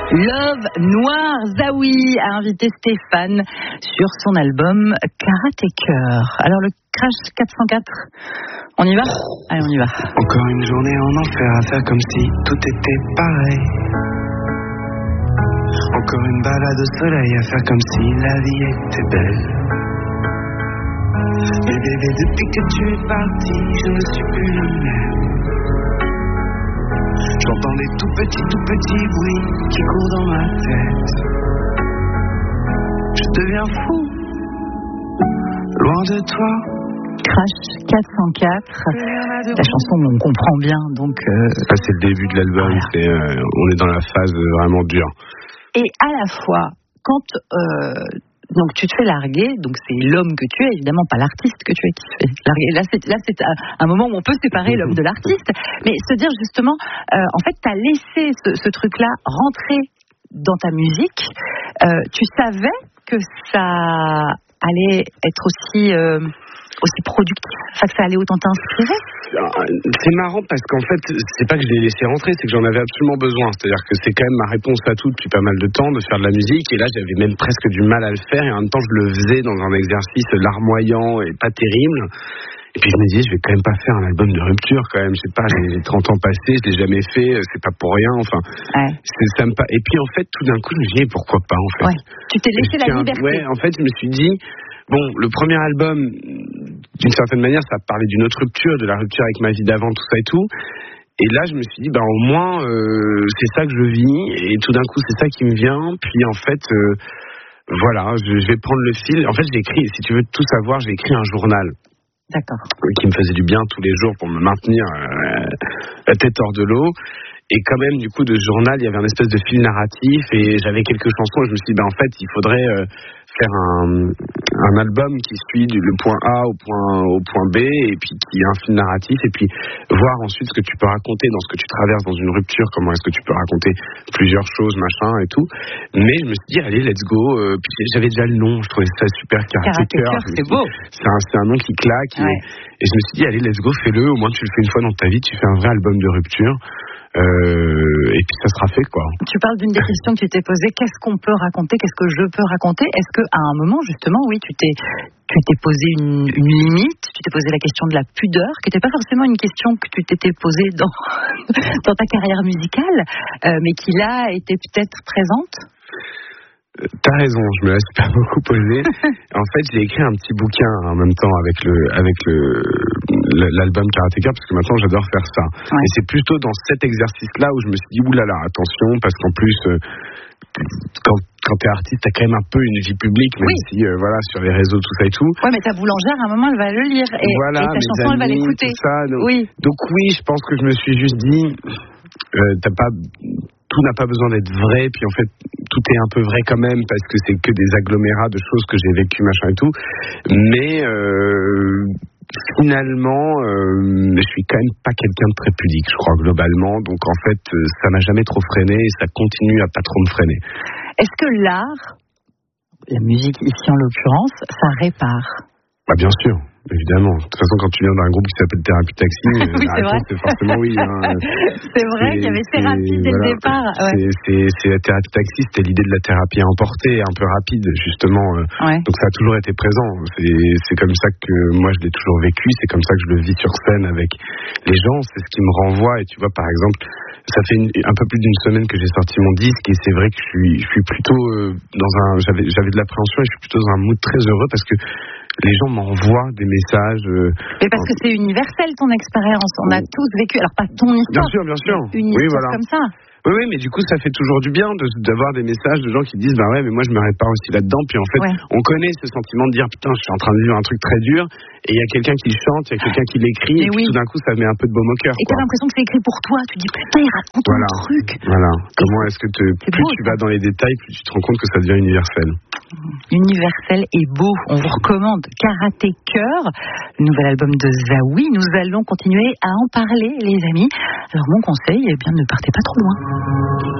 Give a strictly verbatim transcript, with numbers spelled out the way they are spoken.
Love Noir. Zawi a invité Stéphane sur son album Karaté Cœur. Alors le Crash quatre cent quatre, on y va ? Allez, on y va. Encore une journée en enfer à faire comme si tout était pareil. Encore une balade au soleil à faire comme si la vie était belle. Mais bébé, depuis que tu es parti, je ne suis plus le même. J'entends des tout petits, tout petits bruits qui courent dans ma tête. Je deviens fou, loin de toi. Crash quatre cent quatre, la chanson on comprend bien, donc... Euh... Ça c'est le début de l'album, voilà. c'est, euh, on est dans la phase vraiment dure. Et à la fois, quand euh, donc tu te fais larguer, donc c'est l'homme que tu es, évidemment pas l'artiste que tu es qui se fait larguer. Là c'est, là, c'est un moment où on peut séparer l'homme de l'artiste, mais se dire justement, euh, en fait tu as laissé ce, ce truc-là rentrer dans ta musique, euh, tu savais que ça allait être aussi... Euh, aussi productif, enfin que ça allait autant t'inspirer. C'est marrant parce qu'en fait, c'est pas que je l'ai laissé rentrer, c'est que j'en avais absolument besoin. C'est-à-dire que c'est quand même ma réponse à tout depuis pas mal de temps, de faire de la musique. Et là, j'avais même presque du mal à le faire. Et en même temps, je le faisais dans un exercice larmoyant et pas terrible. Et puis je me disais, je vais quand même pas faire un album de rupture quand même. Je sais pas, j'ai trente ans passés, je l'ai jamais fait, c'est pas pour rien. Enfin, ouais. c'est, ça me pas. Et puis en fait, tout d'un coup, je me dis, pourquoi pas en fait. Ouais. Tu t'es laissé la liberté. Ouais, en fait, je me suis dit. Bon, le premier album, d'une certaine manière, ça parlait d'une autre rupture, de la rupture avec ma vie d'avant, tout ça et tout. Et là, je me suis dit, ben au moins, euh, c'est ça que je vis. Et tout d'un coup, c'est ça qui me vient. Puis en fait, euh, voilà, je, je vais prendre le fil. En fait, j'ai écrit, si tu veux tout savoir, j'ai écrit un journal. D'accord. Qui me faisait du bien tous les jours pour me maintenir euh, la tête hors de l'eau. Et quand même, du coup, de ce journal, il y avait un espèce de fil narratif et j'avais quelques chansons et je me suis dit, ben en fait, il faudrait euh, faire un, un album qui suit du, le point A au point, au point B et puis qui a un fil narratif et puis voir ensuite ce que tu peux raconter dans ce que tu traverses dans une rupture, comment est-ce que tu peux raconter plusieurs choses, machin et tout. Mais je me suis dit, allez, let's go. Euh, puis j'avais déjà le nom, je trouvais ça super, Karaté Cœur. C'est beau. C'est un, c'est un nom qui claque et, ouais. et je me suis dit, allez, let's go, fais-le. Au moins, tu le fais une fois dans ta vie, tu fais un vrai album de rupture. Euh, et puis ça sera fait quoi. Tu parles d'une des questions que tu t'es posée, qu'est-ce qu'on peut raconter, qu'est-ce que je peux raconter? Est-ce qu'à un moment justement, oui, tu t'es, tu t'es posé une, une limite, tu t'es posé la question de la pudeur, qui n'était pas forcément une question que tu t'étais posée dans, dans ta carrière musicale, euh, mais qui là était peut-être présente? T'as raison, je me la suis pas beaucoup posée. En fait, j'ai écrit un petit bouquin en même temps avec le avec le l'album Karaté Cœur parce que maintenant j'adore faire ça. Ouais. Et c'est plutôt dans cet exercice-là où je me suis dit oulala, attention parce qu'en plus euh, quand quand t'es artiste, t'as quand même un peu une vie publique, même oui. si euh, voilà sur les réseaux tout ça et tout. Ouais, mais ta boulangère à un moment elle va le lire et, voilà, et ta chanson amis, elle va l'écouter. Tout ça, donc, oui. Donc oui, je pense que je me suis juste dit, euh, t'as pas tout n'a pas besoin d'être vrai, puis en fait tout est un peu vrai quand même parce que c'est que des agglomérats de choses que j'ai vécues machin et tout, mais euh, finalement euh, je suis quand même pas quelqu'un de très pudique, je crois globalement, donc en fait ça m'a jamais trop freiné et ça continue à pas trop me freiner. Est-ce que l'art, la musique ici en l'occurrence, ça répare? Bah bien sûr. Évidemment. De toute façon, quand tu viens d'un groupe qui s'appelle Thérapie Taxi, oui, la c'est réponse vrai. c'est forcément oui. Hein. C'est vrai qu'il y avait thérapie dès voilà. le départ. Ouais. C'est, c'est, c'est la Thérapie Taxi, c'était l'idée de la thérapie à emporter, un peu rapide, justement. Ouais. Donc ça a toujours été présent. C'est, c'est comme ça que moi je l'ai toujours vécu, c'est comme ça que je le vis sur scène avec les gens. C'est ce qui me renvoie. Et tu vois, par exemple, ça fait une, un peu plus d'une semaine que j'ai sorti mon disque et c'est vrai que je suis, je suis plutôt euh, dans un, j'avais, j'avais de l'appréhension et je suis plutôt dans un mood très heureux parce que les gens m'envoient des messages. Euh, mais parce en... que c'est universel ton expérience. On a tous vécu, alors pas ton histoire. Bien sûr, bien sûr. Une oui, histoire voilà. comme ça. Oui, oui, mais du coup, ça fait toujours du bien de, d'avoir des messages de gens qui disent, bah ouais, mais moi je me répare aussi là-dedans. Puis en fait, ouais. on connaît ce sentiment de dire, putain, je suis en train de vivre un truc très dur. Et il y a quelqu'un qui chante, il y a quelqu'un qui l'écrit. Mais et puis oui. tout d'un coup, ça met un peu de baume au cœur. Et quoi. t'as l'impression que c'est écrit pour toi. Tu dis, putain, il raconte voilà. un truc. Voilà. Comment est-ce que te, c'est plus beau, tu ça. vas dans les détails, plus tu te rends compte que ça devient universel. Universel et beau. On vous recommande Karaté Cœur, le nouvel album de Zawi. Nous allons continuer à en parler, les amis. Alors mon conseil, eh bien, ne partez pas trop loin.